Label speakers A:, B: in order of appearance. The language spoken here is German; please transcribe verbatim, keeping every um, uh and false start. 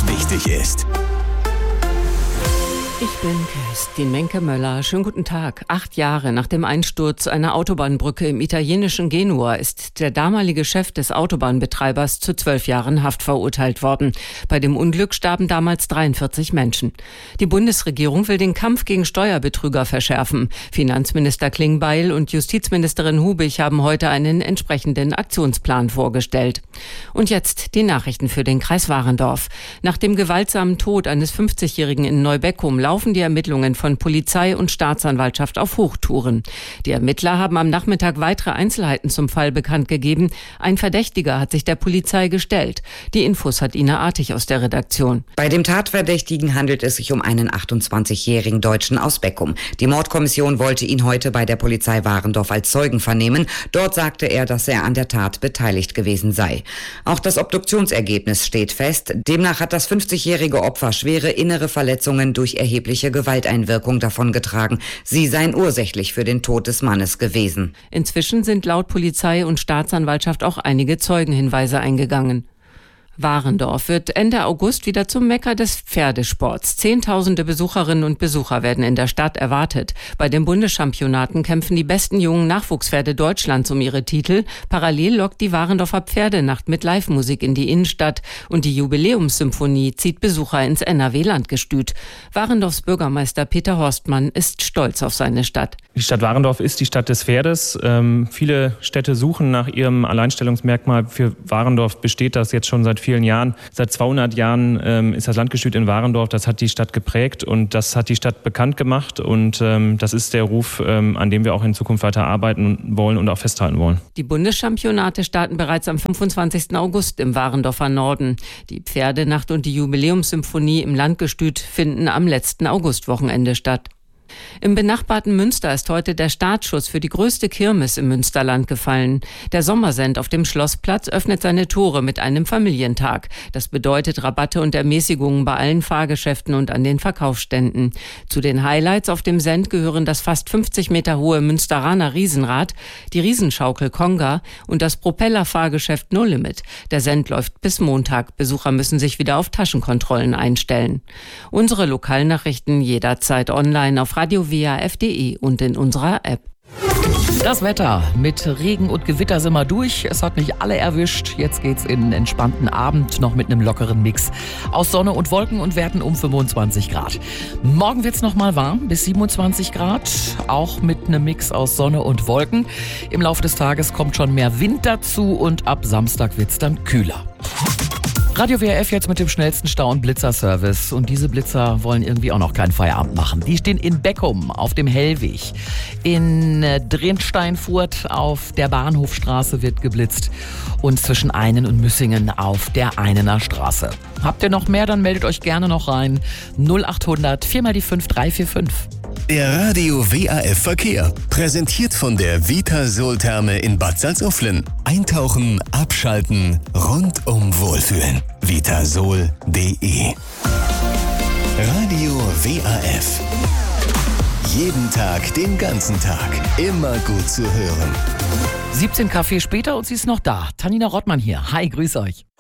A: wichtig ist.
B: Ich bin Kerstin Menke-Möller. Schönen guten Tag. Acht Jahre nach dem Einsturz einer Autobahnbrücke im italienischen Genua ist der damalige Chef des Autobahnbetreibers zu zwölf Jahren Haft verurteilt worden. Bei dem Unglück starben damals dreiundvierzig Menschen. Die Bundesregierung will den Kampf gegen Steuerbetrüger verschärfen. Finanzminister Klingbeil und Justizministerin Hubich haben heute einen entsprechenden Aktionsplan vorgestellt. Und jetzt die Nachrichten für den Kreis Warendorf. Nach dem gewaltsamen Tod eines fünfzigjährigen in Neubeckum laufen die Ermittlungen von Polizei und Staatsanwaltschaft auf Hochtouren. Die Ermittler haben am Nachmittag weitere Einzelheiten zum Fall bekannt gegeben. Ein Verdächtiger hat sich der Polizei gestellt. Die Infos hat Ina Artig aus der Redaktion.
C: Bei dem Tatverdächtigen handelt es sich um einen achtundzwanzigjährigen Deutschen aus Beckum. Die Mordkommission wollte ihn heute bei der Polizei Warendorf als Zeugen vernehmen. Dort sagte er, dass er an der Tat beteiligt gewesen sei. Auch das Obduktionsergebnis steht fest. Demnach hat das fünfzigjährige Opfer schwere innere Verletzungen durch erhebliche Gewalteinwirkung davongetragen. Sie seien ursächlich für den Tod des Mannes gewesen.
B: Inzwischen sind laut Polizei und Staatsanwaltschaft auch einige Zeugenhinweise eingegangen. Warendorf wird Ende August wieder zum Mekka des Pferdesports. Zehntausende Besucherinnen und Besucher werden in der Stadt erwartet. Bei den Bundeschampionaten kämpfen die besten jungen Nachwuchspferde Deutschlands um ihre Titel. Parallel lockt die Warendorfer Pferdenacht mit Live-Musik in die Innenstadt. Und die Jubiläumssymphonie zieht Besucher ins N R W-Landgestüt. Warendorfs Bürgermeister Peter Horstmann ist stolz auf seine Stadt.
D: Die Stadt Warendorf ist die Stadt des Pferdes. Ähm, viele Städte suchen nach ihrem Alleinstellungsmerkmal. Für Warendorf besteht das jetzt schon seit vielen Jahren. Seit zweihundert Jahren ähm, ist das Landgestüt in Warendorf. Das hat die Stadt geprägt und das hat die Stadt bekannt gemacht. Und ähm, das ist der Ruf, ähm, an dem wir auch in Zukunft weiter arbeiten wollen und auch festhalten wollen.
B: Die Bundeschampionate starten bereits am fünfundzwanzigsten August im Warendorfer Norden. Die Pferdenacht und die Jubiläumssymphonie im Landgestüt finden am letzten Augustwochenende statt. Im benachbarten Münster ist heute der Startschuss für die größte Kirmes im Münsterland gefallen. Der Sommersend auf dem Schlossplatz öffnet seine Tore mit einem Familientag. Das bedeutet Rabatte und Ermäßigungen bei allen Fahrgeschäften und an den Verkaufsständen. Zu den Highlights auf dem Send gehören das fast fünfzig Meter hohe Münsteraner Riesenrad, die Riesenschaukel Konga und das Propellerfahrgeschäft No Limit. Der Send läuft bis Montag. Besucher müssen sich wieder auf Taschenkontrollen einstellen. Unsere Lokalnachrichten jederzeit online auf radio w a f punkt d e und in unserer App.
E: Das Wetter. Mit Regen und Gewitter sind wir durch. Es hat nicht alle erwischt. Jetzt geht's in einen entspannten Abend noch mit einem lockeren Mix aus Sonne und Wolken und Werten um fünfundzwanzig Grad. Morgen wird's noch mal warm bis siebenundzwanzig Grad, auch mit einem Mix aus Sonne und Wolken. Im Laufe des Tages kommt schon mehr Wind dazu und ab Samstag wird's dann kühler. Radio W R F jetzt mit dem schnellsten Stau- und Blitzerservice. Und diese Blitzer wollen irgendwie auch noch keinen Feierabend machen. Die stehen in Beckum auf dem Hellweg. In Drinsteinfurt auf der Bahnhofstraße wird geblitzt. Und zwischen Einen und Müssingen auf der Einener Straße. Habt ihr noch mehr, dann meldet euch gerne noch rein. null achthundert vier mal die fünf drei vier fünf.
A: Der Radio W A F Verkehr. Präsentiert von der Vitasol-Therme in Bad Salzuflen. Eintauchen, abschalten, rundum wohlfühlen. vitasol punkt d e. Radio W A F. Jeden Tag, den ganzen Tag. Immer gut zu hören.
E: siebzehn Kaffee später und sie ist noch da. Tanina Rottmann hier. Hi, grüß euch.